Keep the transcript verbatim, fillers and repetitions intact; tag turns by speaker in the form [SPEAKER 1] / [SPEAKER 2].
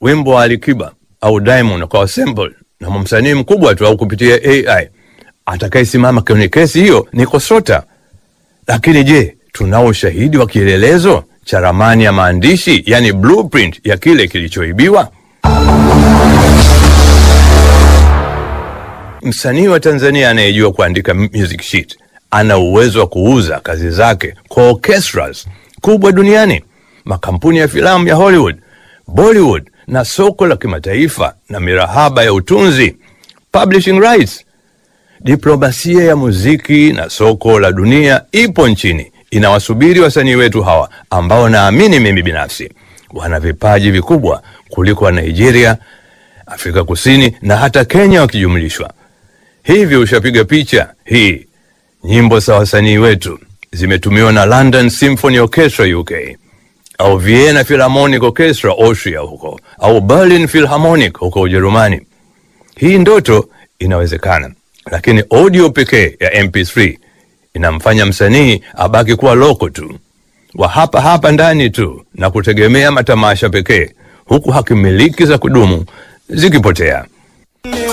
[SPEAKER 1] wimbo wa Alikiba au Diamond kwa sample na msanii mkubwa tu au kupitia A I, atakayesimama kwenye kesi hiyo ni KOSOTA. Lakini je, tunao ushahidi wa kielelezo cha ramani ya maandishi, yani blueprint ya kile kilichoibiwa? Msanii wa Tanzania anayejua kuandika music sheet ana uwezo wa kuuza kazi zake kwa orchestras kubwa duniani, makampuni ya filamu ya Hollywood, Bollywood na soko la kimataifa na mirahaba ya utunzi, publishing rights. Diplomasia ya muziki na soko la dunia ipo nchini, inawasubiri wasanii wetu hawa ambao naamini mimi binafsi wana vipaji vikubwa kuliko wa Nigeria, Afrika Kusini na hata Kenya wakijumlishwa. Hivi ushapiga picha hii? Nyimbo za wasanii wetu zimetumiwa na London Symphony Orchestra U K, au Vienna Philharmonic Orchestra Austria huko, au Berlin Philharmonic huko Ujerumani. Hii ndoto inawezekana, lakini audio pekee ya M P three inamfanya msanii abaki kuwa loko tu, wa hapa hapa ndani tu, na kutegemea matamasha pekee, huku hakimiliki za kudumu zikipotea.